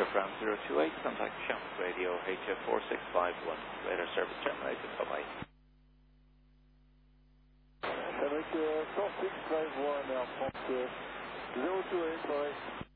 ground 028, contact Shamrock Radio HF4651. Radar service terminated. Bye-bye. Avec 106 drive 1, Air France 028, bye.